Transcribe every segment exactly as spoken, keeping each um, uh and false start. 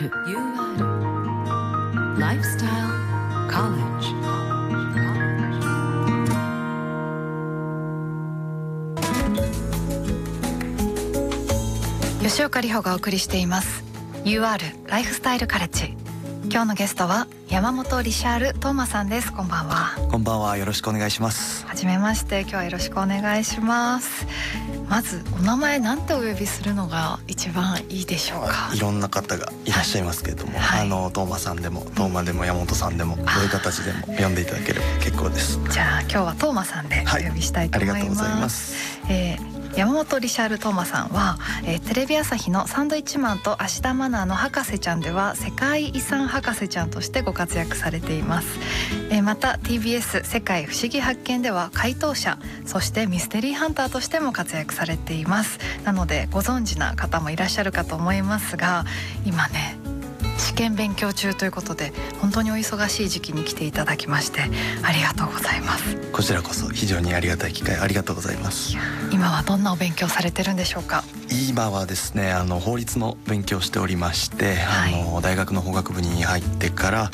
ール ユーアール ライフスタイルコレッジ。吉岡里帆がお送りしています ユーアール ライフスタイルカレッジ。今日のゲストは山本リシャール・トーマさんです。こんばんは。 こんばんは、よろしくお願いします。 はじめまして。今日はよろしくお願いします。まずお名前なんてお呼びするのが一番いいでしょうか。 いろんな方がいらっしゃいますけれども、はい、あのトーマさんでもトーマでも山本さんでも、どういう形でも呼んでいただければ結構です。 じゃあ今日はトーマさんでお呼びしたいと思います。はい、ありがとうございます。えー山本リシャール・トーマさんは、えー、テレビ朝日のサンドイッチマンと芦田愛菜の博士ちゃんでは世界遺産博士ちゃんとしてご活躍されています。えー、また ティービーエス 世界不思議発見では回答者、そしてミステリーハンターとしても活躍されています。なのでご存知な方もいらっしゃるかと思いますが、今ね試験勉強中ということで本当にお忙しい時期に来ていただきましてありがとうございます。 こちらこそ非常にありがたい機会ありがとうございます。 今はどんなお勉強されてるんでしょうか。 今はですね、あの法律の勉強をしておりまして、はい、あの大学の法学部に入ってから、はい、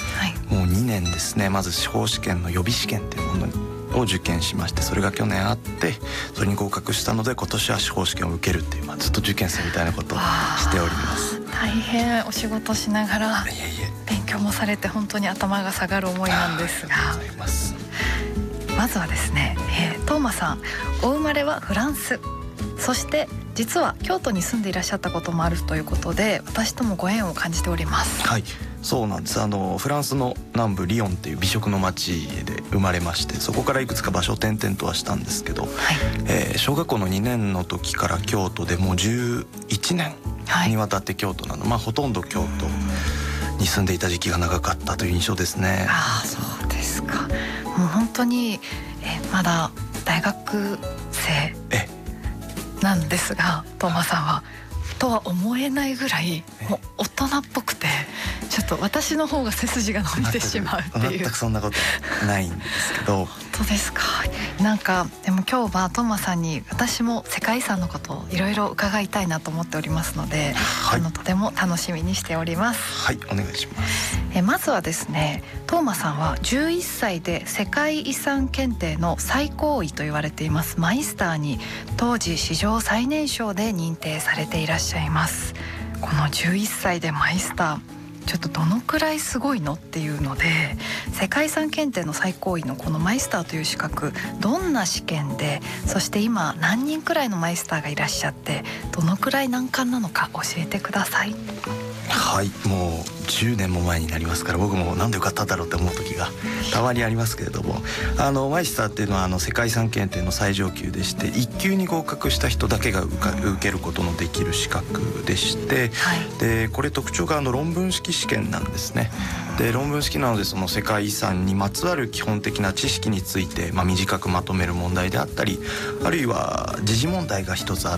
もうにねんですね。まず司法試験の予備試験というものにを受験しまして、それが去年あってそれに合格したので今年は司法試験を受けるっていう、まあ、ずっと受験生みたいなことをしております。 大変お仕事しながら勉強もされて本当に頭が下がる思いなんですが、 ありがとうございます。 まずはですね、えー、トーマさんお生まれはフランス、そして実は京都に住んでいらっしゃったこともあるということで私ともご縁を感じております。 はい、そうなんです。あのフランスの南部リヨンっていう美食の町で生まれまして、そこからいくつか場所を転々とはしたんですけど、はい、えー、小学校のにねんの時から京都でもうじゅういちねんにわたって京都なの、はい、まあほとんど京都に住んでいた時期が長かったという印象ですね。 ああ、そうですか。もう本当にえまだ大学生なんですが、トーマさんはとは思えないぐらいもう大人っぽくて、ちょっと私の方が背筋が伸びてしまうっていう。 全くそんなことないんですけど。 本当ですか。なんかでも今日はトーマさんに私も世界遺産のことをいろいろ伺いたいなと思っておりますので、はい、あのとても楽しみにしております。 はい、お願いします。 えまずはですね、トーマさんはじゅういっさいで世界遺産検定の最高位と言われていますマイスターに当時史上最年少で認定されていらっしゃいます。このじゅういっさいでマイスター、ちょっとどのくらいすごいのっていうので、世界遺産検定の最高位のこのマイスターという資格、どんな試験で、そして今何人くらいのマイスターがいらっしゃって、どのくらい難関なのか教えてください。 はい、もうじゅうねんも前になりますから、僕もなんで受かったんだろうって思う時がたまにありますけれども、あのマイスターっていうのはあの世界遺産検定の最上級でして、いっ級に合格した人だけが受か受けることのできる資格でして、はい、でこれ特徴があの論文式試験なんですね。で論文式なので、その世界遺産にまつわる基本的な知識について、まあ、短くまとめる問題であったり、あるいは時事問題が一つあって、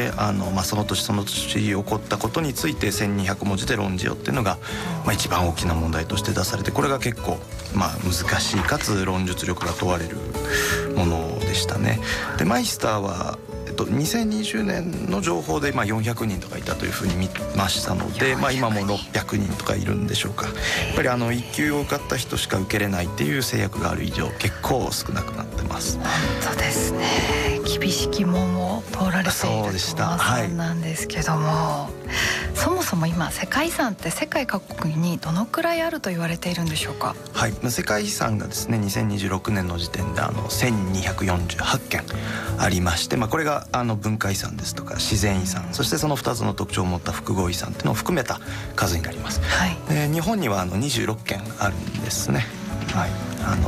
あの、まあ、その年その年起こったことについてせんにひゃくもじで論じようっていうのが、まあ、一番大きな問題として出されて、これが結構、まあ、難しいかつ論述力が問われるものでしたね。でマイスターはえっと、にせんにじゅうねんの情報でまあよんひゃくにんとかいたというふうに見ましたので、まあ、今もろっぴゃくにんとかいるんでしょうか。やっぱりあのいっ級を受かった人しか受けれないっていう制約がある以上、結構少なくなってます。 本当ですね。厳しき門を通られているトーマさんなんですけども、はい、そもそも今世界遺産って世界各国にどのくらいあると言われているんでしょうか。 はい、世界遺産がですねにせんにじゅうろくねんの時点であのせんにひゃくよんじゅうはちけんありまして、まあ、これがあの文化遺産ですとか自然遺産、そしてそのふたつの特徴を持った複合遺産っていうのを含めた数になります。はい、で日本にはあのにじゅうろっけんあるんですね。はい、あの